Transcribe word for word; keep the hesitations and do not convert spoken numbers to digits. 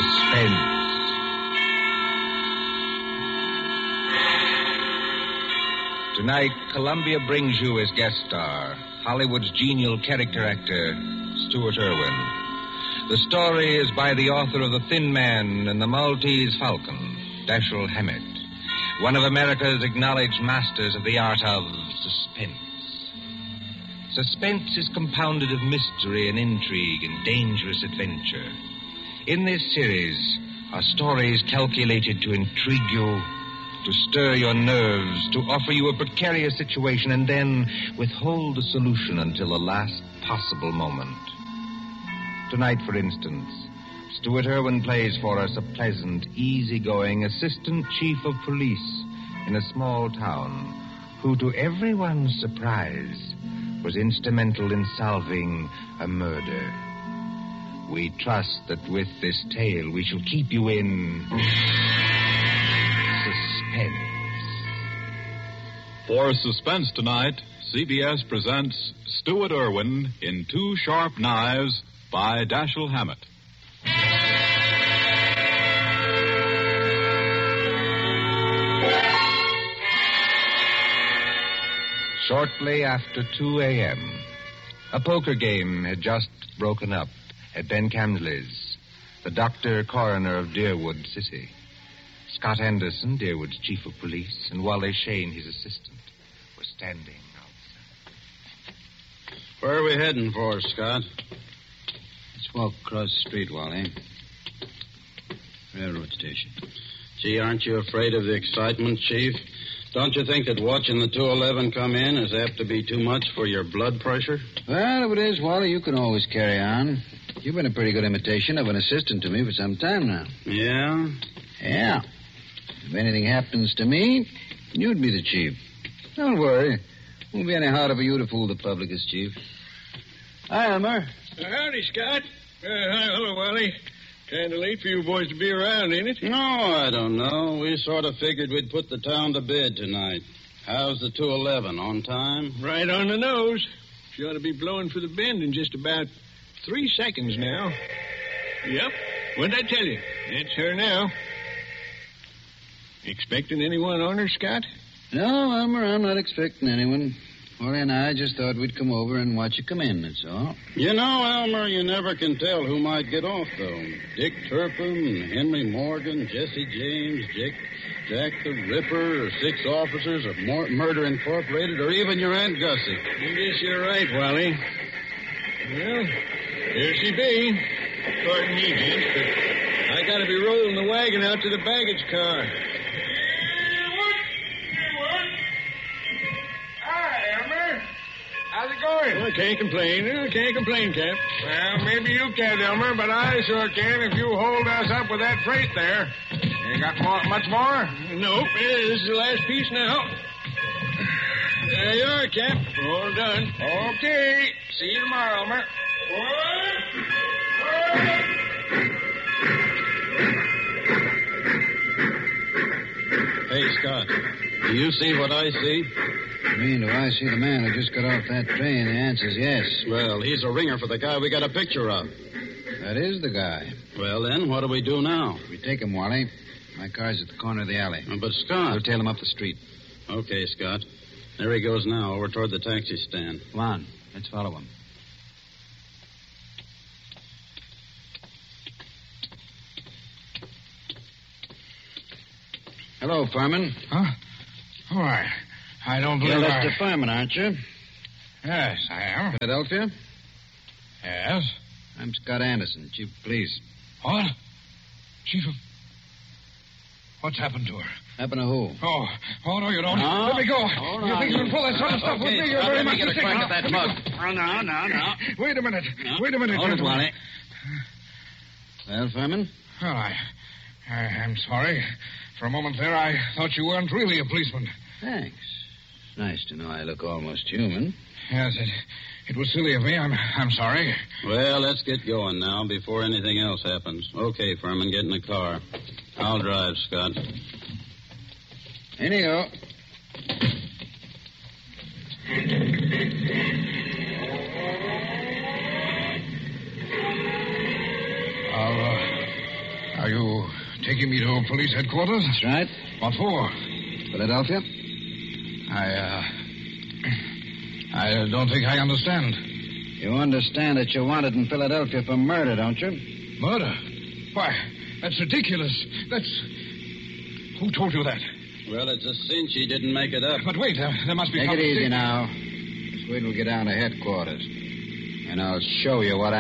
Suspense. Tonight, Columbia brings you as guest star Hollywood's genial character actor, Stuart Irwin. The story is by the author of The Thin Man and the Maltese Falcon, Dashiell Hammett, one of America's acknowledged masters of the art of suspense. Suspense is compounded of mystery and intrigue and dangerous adventure. In this series are stories calculated to intrigue you, to stir your nerves, to offer you a precarious situation, and then withhold the solution until the last possible moment. Tonight, for instance, Stuart Irwin plays for us a pleasant, easygoing assistant chief of police in a small town who, to everyone's surprise, was instrumental in solving a murder. We trust that with this tale we shall keep you in suspense. For Suspense tonight, C B S presents Stuart Irwin in Two Sharp Knives by Dashiell Hammett. Shortly after two a.m., a poker game had just broken up at Ben Camsley's, the doctor coroner of Deerwood City. Scott Anderson, Deerwood's chief of police, and Wally Shane, his assistant, were standing outside. Where are we heading for, Scott? Let's walk across the street, Wally. Railroad station. Gee, aren't you afraid of the excitement, Chief? Don't you think that watching the two eleven come in is apt to be too much for your blood pressure? Well, if it is, Wally, you can always carry on. You've been a pretty good imitation of an assistant to me for some time now. Yeah? Yeah. If anything happens to me, you'd be the chief. Don't worry. Won't be any harder for you to fool the public as chief. Hi, Elmer. Uh, howdy, Scott. Uh, hi, hello, Wally. Kind of late for you boys to be around, ain't it? No, I don't know. We sort of figured we'd put the town to bed tonight. How's the two eleven? On time? Right on the nose. She ought to be blowing for the bend in just about three seconds now. Yep. What'd I tell you? It's her now. Expecting anyone on her, Scott? No, Elmer, I'm not expecting anyone. Wally and I just thought we'd come over and watch you come in, that's all. You know, Elmer, you never can tell who might get off, though. Dick Turpin, Henry Morgan, Jesse James, Jack, Jack the Ripper, or six officers of Mor- Murder Incorporated, or even your Aunt Gussie. I guess you're right, Wally. Well, here she be. Pardon me, gents, but I gotta be rolling the wagon out to the baggage car. How's it going? Well, I can't complain. I can't complain, Cap. Well, maybe you can, Elmer, but I sure can if you hold us up with that freight there. You got more, much more? Nope. This is the last piece now. There you are, Cap. All done. Okay. See you tomorrow, Elmer. Hey, Scott, do you see what I see? You mean, do I see the man who just got off that train? The answer's yes. Well, he's a ringer for the guy we got a picture of. That is the guy. Well, then, what do we do now? We take him, Wally. My car's at the corner of the alley. Uh, But, Scott... We'll tail him up the street. Okay, Scott. There he goes now, over toward the taxi stand. Come on. Let's follow him. Hello, Furman. Huh? Oh, I, I don't believe You're I... Lester Furman, aren't you? Yes, I am. Philadelphia? Yes? I'm Scott Anderson, chief of police. What? Chief of... What's happened to her? Happened to who? Oh, oh, no, you don't. No. Let me go. Hold you on. think you can pull that sort of stuff with Okay, me? You're Scott, very let me much get a mistaken. crack at that Now, mug. Oh, no, no, no. Wait a minute. No. Wait a minute. Hold it, gentlemen. Wally. Well, Furman? Well, I, I... I'm sorry. For a moment there, I thought you weren't really a policeman. Thanks. It's nice to know I look almost human. Yes, it, it was silly of me. I'm, I'm sorry. Well, let's get going now before anything else happens. Okay, Furman, get in the car. I'll drive, Scott. In you go. I'll, uh, you taking me to police headquarters? That's right. What for? Philadelphia? I, uh... I don't think I understand. You understand that you're wanted in Philadelphia for murder, don't you? Murder? Why, that's ridiculous. That's... Who told you that? Well, it's a cinch he didn't make it up. But wait, uh, there must be... Take it easy conversation. now. Just wait till we get down to headquarters. And I'll show you what